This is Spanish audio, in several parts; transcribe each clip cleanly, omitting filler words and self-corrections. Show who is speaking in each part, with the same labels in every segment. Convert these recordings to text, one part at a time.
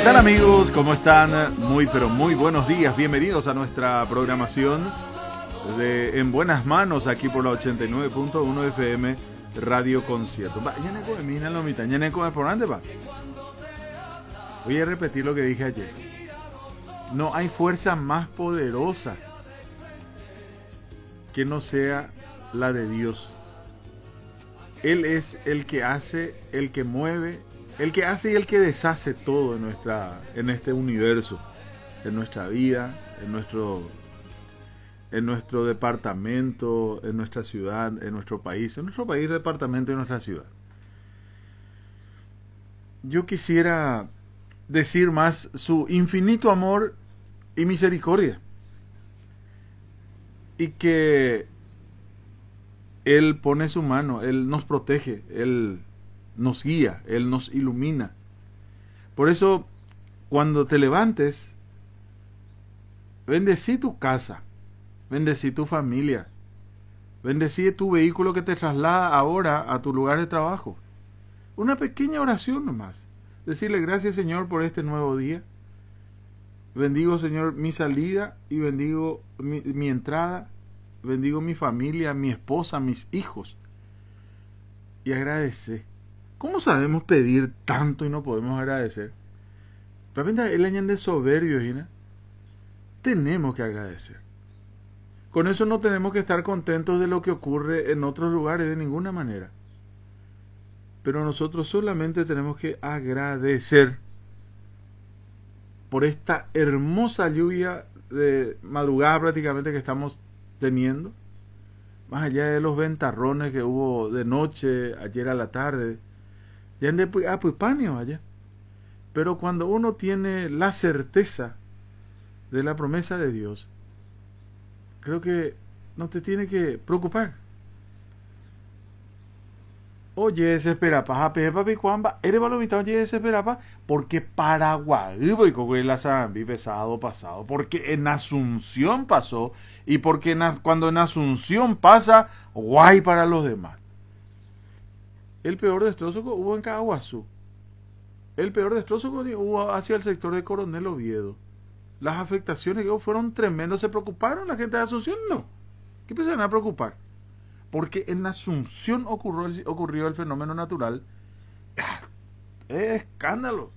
Speaker 1: tal amigos? ¿Cómo están? Muy pero muy buenos días. Bienvenidos a nuestra programación de En Buenas Manos aquí por la 89.1 FM Radio Concierto. Voy a repetir lo que dije ayer. No hay fuerza más poderosa que no sea la de Dios. Él es el que hace, el que mueve, el que hace y el que deshace todo en este universo, en nuestra vida, en nuestro departamento, en nuestra ciudad, en nuestro país, departamento y nuestra ciudad. Yo quisiera decir más su infinito amor y misericordia, y que Él pone su mano, Él nos protege, Él nos guía, Él nos ilumina. Por eso, cuando te levantes, bendecí tu casa, bendecí tu familia, bendecí tu vehículo que te traslada ahora a tu lugar de trabajo. Una pequeña oración nomás. Decirle gracias, Señor, por este nuevo día. Bendigo, Señor, mi salida y bendigo mi entrada. Bendigo mi familia, mi esposa, mis hijos. Y agradece. ¿Cómo sabemos pedir tanto y no podemos agradecer? Pero el año de soberbio, Gina. Tenemos que agradecer. Con eso no tenemos que estar contentos de lo que ocurre en otros lugares de ninguna manera. Pero nosotros solamente tenemos que agradecer por esta hermosa lluvia de madrugada prácticamente que estamos teniendo, más allá de los ventarrones que hubo de noche, ayer a la tarde, ya en Apuipanio allá. Pero cuando uno tiene la certeza de la promesa de Dios, creo que no te tiene que preocupar. Oye, ese esperapa, papi cuamba, eres balomita, oye, ese esperapa, porque Paraguay, y con la Zambi pesado pasado, porque en Asunción pasó, y porque cuando en Asunción pasa, guay para los demás. El peor destrozo hubo en Caguazú. El peor destrozo hubo hacia el sector de Coronel Oviedo. Las afectaciones que fueron tremendas. ¿Se preocuparon la gente de Asunción? No. ¿Qué empezaron a preocupar? Porque en Asunción ocurrió el fenómeno natural. ¡Es escándalo!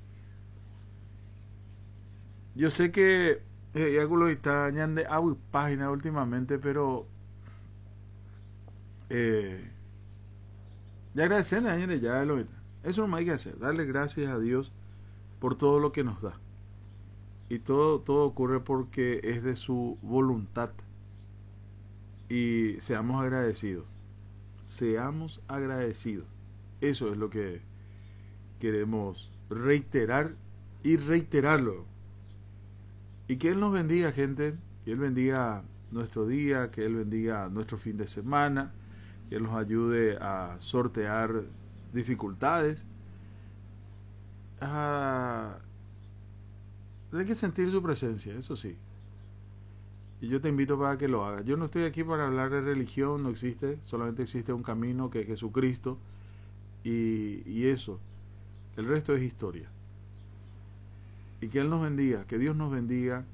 Speaker 1: Yo sé que algo está añadiendo a página últimamente, pero ya agradecen ya lo eso no hay que hacer, darle gracias a Dios por todo lo que nos da. Y todo ocurre porque es de su voluntad. Y seamos agradecidos. Seamos agradecidos. Eso es lo que queremos reiterar y reiterarlo. Y que Él nos bendiga, gente. Que Él bendiga nuestro día, que Él bendiga nuestro fin de semana, que Él nos ayude a sortear dificultades. Hay que sentir su presencia, eso sí. Y yo te invito para que lo hagas. Yo no estoy aquí para hablar de religión, no existe. Solamente existe un camino que es Jesucristo. Y eso. El resto es historia. Y que Él nos bendiga, que Dios nos bendiga.